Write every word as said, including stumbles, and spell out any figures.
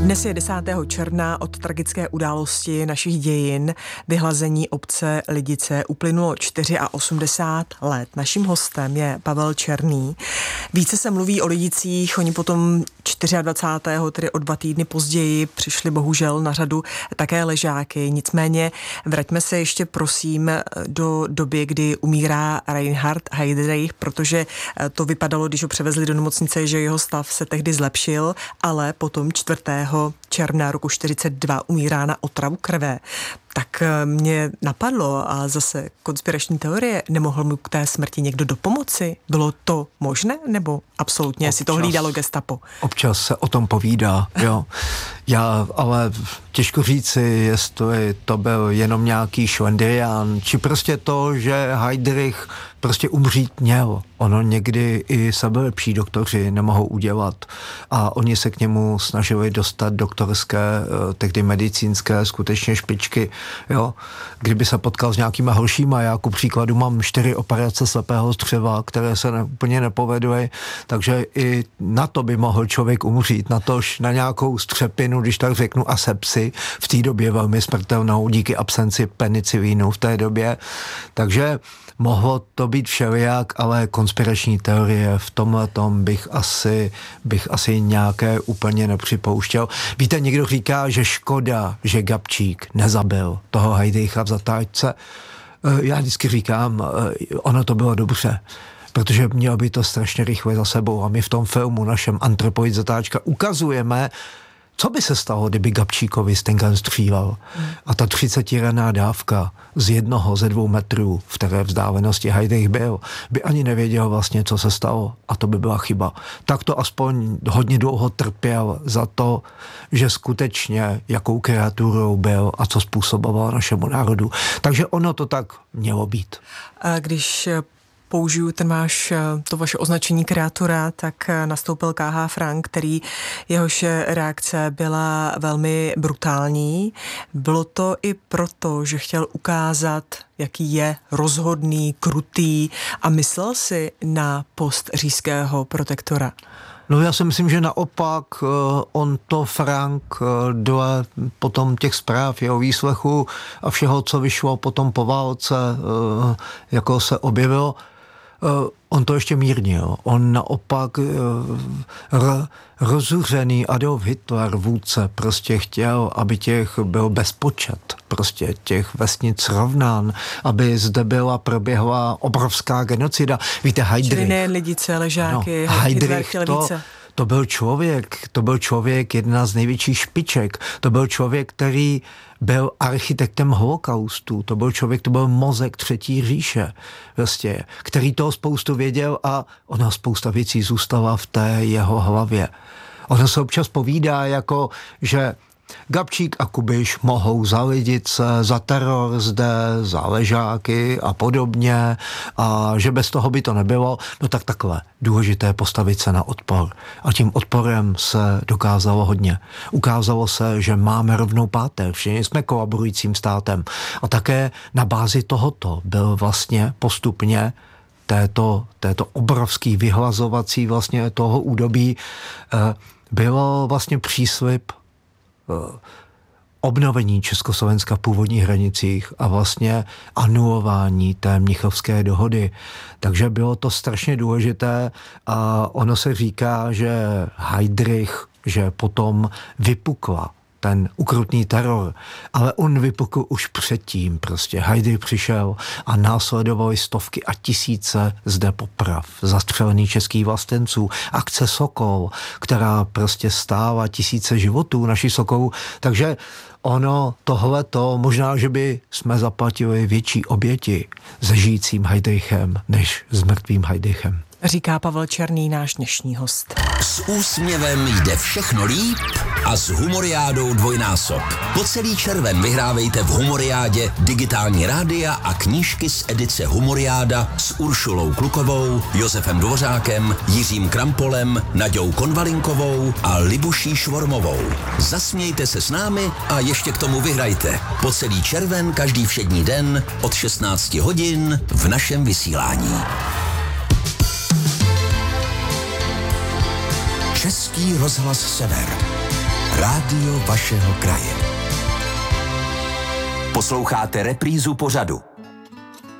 Dnes je desátého června od tragické události našich dějin, vyhlazení obce Lidice, uplynulo osmdesát čtyři let. Naším hostem je Pavel Černý. Více se mluví o Lidicích, oni potom dvacátého čtvrtého, tedy o dva týdny později, přišli bohužel na řadu také ležáky. Nicméně vraťme se ještě prosím do doby, kdy umírá Reinhard Heydrich, protože to vypadalo, když ho převezli do nemocnice, že jeho stav se tehdy zlepšil, ale potom čtvrtého června roku čtyřicet dva umírá na otravu krve. Tak mě napadlo, a zase konspirační teorie, nemohl mu k té smrti někdo dopomoci? Bylo to možné, nebo absolutně občas, si to hlídalo gestapo? Občas se o tom povídá, jo. Já, ale těžko říci, jestli to byl jenom nějaký šlendrián, či prostě to, že Heydrich prostě umřít měl. Ono někdy i sebelepší doktoři nemohou udělat. A oni se k němu snažili dostat doktorské, tehdy medicínské, skutečně špičky, jo. Kdyby se potkal s nějakýma horšíma, já ku příkladu mám čtyři operace slepého střeva, které se ne, úplně nepovedly, takže i na to by mohl člověk umřít, na tož na nějakou střepinu, když tak řeknu, a sepsi, v té době velmi smrtelnou, díky absenci penicilínu v té době. Takže mohlo to být všelijak, ale konspirační teorie v tomhletom bych asi, bych asi nějaké úplně nepřipouštěl. Víte, někdo říká, že škoda, že Gabčík nezabil toho Heydricha v zatáčce. Já vždycky říkám, ono to bylo dobře, protože mělo by to strašně rychle za sebou a my v tom filmu našem Antropoid zatáčka ukazujeme, co by se stalo, kdyby Gabčíkovi Stengan střílel. A ta třicetiranná dávka z jednoho, ze dvou metrů, v které vzdálenosti Heydrich byl, by ani nevěděl vlastně, co se stalo. A to by byla chyba. Tak to aspoň hodně dlouho trpěl za to, že skutečně jakou kreaturou byl a co způsoboval našemu národu. Takže ono to tak mělo být. A když použiju ten váš, to vaše označení kreatura, tak nastoupil K H Frank, který jehož reakce byla velmi brutální. Bylo to i proto, že chtěl ukázat, jaký je rozhodný, krutý a myslel si na post říšského protektora. No já si myslím, že naopak on to Frank dle potom těch zpráv, jeho výslechu a všeho, co vyšlo potom po válce, jako se objevilo, on to ještě mírnil. On naopak r- rozuřený Adolf Hitler, vůdce, prostě chtěl, aby těch byl bezpočet, prostě těch vesnic rovnán, aby zde byla, proběhla obrovská genocida. Víte, Heydrich... Čili nejen Lidice, Ležáky, no, Heydrich to, více. To byl člověk, to byl člověk, jedna z největších špiček. To byl člověk, který byl architektem holokaustu. To byl člověk, to byl mozek třetí říše, vlastně, který toho spoustu věděl a ona spousta věcí zůstala v té jeho hlavě. Ono se občas povídá jako, že Gabčík a Kubiš mohou za Lidice, za teror zde, za Ležáky a podobně a že bez toho by to nebylo, no tak takhle, důležité postavit se na odpor. A tím odporem se dokázalo hodně. Ukázalo se, že máme rovnou páteř, že jsme kolaborujícím státem. A také na bázi tohoto byl vlastně postupně této, této obrovský vyhlazovací vlastně toho údobí eh, bylo vlastně příslib obnovení Československa v původních hranicích a vlastně anulování té Mnichovské dohody. Takže bylo to strašně důležité a ono se říká, že Heydrich, že potom vypukla ten ukrutný teror, ale on vypukl už předtím prostě. Heydrich přišel a následovaly stovky a tisíce zde poprav, zastřelených českých vlastenců, akce Sokol, která prostě stála tisíce životů našich Sokolů, takže ono tohleto, možná, že by jsme zaplatili větší oběti se žijícím Heydrichem, než s mrtvým Heydrichem. Říká Pavel Černý, náš dnešní host. S úsměvem jde všechno líp a s Humoriádou dvojnásob. Po celý červen vyhrávejte v Humoriádě digitální rádia a knížky z edice Humoriáda s Uršulou Klukovou, Josefem Dvořákem, Jiřím Krampolem, Naďou Konvalinkovou a Libuší Švormovou. Zasmějte se s námi a ještě k tomu vyhrajte. Po celý červen každý všední den od šestnácti hodin v našem vysílání. Český rozhlas Sever. Rádio vašeho kraje. Posloucháte reprízu pořadu